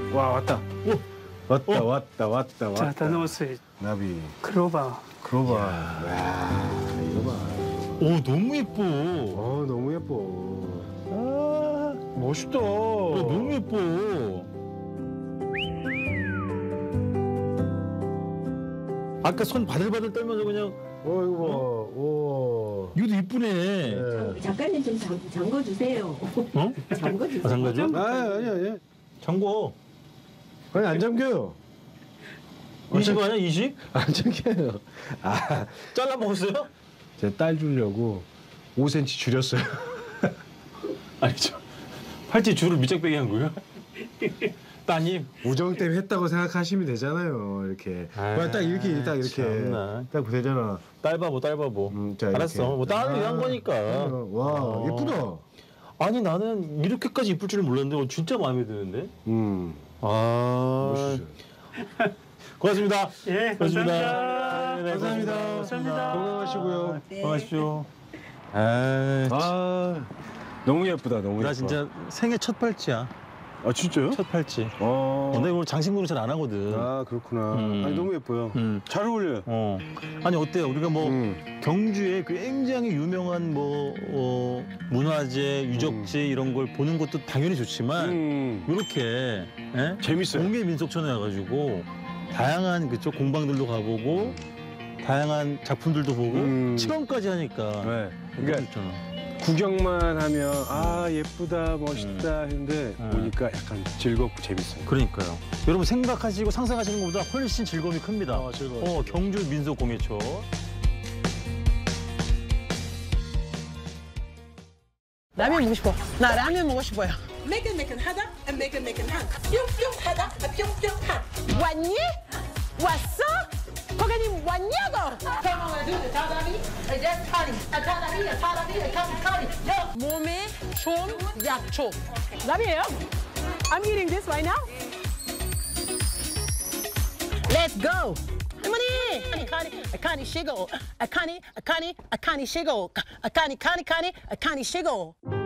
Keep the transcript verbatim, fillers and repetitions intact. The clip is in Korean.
와 왔다. 오. 왔다 어? 왔다 왔다 왔다. 자, 다 넣었어요. 나비. 클로바. 클로바. 와 이거 봐. 오, 너무 예뻐. 어 너무 예뻐. 아, 멋있다. 어, 너무 예뻐. 아까 손 바들바들 떨면서 그냥 어 이거 봐. 오. 이것도 이쁘네. 네. 작가님 좀 잠, 잠궈 주세요. 어? 잠궈 주세요. 아, 잠가줘? 아 아니 아니. 잠궈. 아니 안 잠겨요. 이십 아니야, 이십? 안 잠겨요. 아 잘라 먹었어요? 제 딸 주려고 오 센티미터 줄였어요. 아니죠. 팔찌 줄을 밑장빼기 한 거예요? 따님. 우정 때문에 했다고 생각하시면 되잖아요. 이렇게. 아, 아, 딱 이렇게 딱 이렇게 참나. 딱 되잖아. 딸바보, 딸바보. 음, 자, 알았어. 이렇게. 뭐 딸을 위한 아, 거니까. 와 어. 예쁘다. 아니 나는 이렇게까지 이쁠 줄 몰랐는데 오늘 진짜 마음에 드는데. 음. 아. 멋있어요. 고맙습니다. 예, 고맙습니다. 감사합니다. 네, 네, 감사합니다. 감사합니다. 건강하시고요. 네. 건강하십시오. 아, 아 너무 예쁘다 너무 예뻐. 나 진짜 생애 첫 팔찌야. 아 진짜요? 첫 팔찌. 어. 어, 내가 오늘 장식으로 잘 안 하거든. 아 그렇구나. 음. 아니 너무 예뻐요. 음. 잘 어울려요. 어. 아니 어때요? 우리가 뭐 음. 경주에 굉장히 유명한 뭐 어, 문화재, 유적지 이런 걸 보는 것도 당연히 좋지만 음. 이렇게 예? 재밌어요. 공개 민속촌에 와가지고 다양한 그쪽 공방들도 가보고 다양한 작품들도 보고 음. 체험까지 하니까 네. 너무 그러니까 좋잖아. 구경만 하면 아 예쁘다 멋있다 음. 했는데 음. 보니까 약간 즐겁고 재밌어요. 그러니까요. 여러분 생각하시고 상상하시는 것보다 훨씬 즐거움이 큽니다. 아, 즐거워요. 어, 경주 민속공예촌. 라면 먹고 싶어. 나 라면 먹고 싶어요. Make it, make it 하다, and make it, make it 한. 뿅뿅 하다, 뿅뿅 한. 왔니? 왔어? 고객님 왔냐고? 설명해 주세요. 다다리, 이제 카리, 아 다다리, 다다리, 카리, 카리. 요. 몸에 좋은 약초. 라면이에요? I'm eating this right now. Let's go. 할머니! 아카니, 아카니 시고. 아카니, 아카니, 아카니 시고. 아카니, 카니, 카니, 아카니 시고.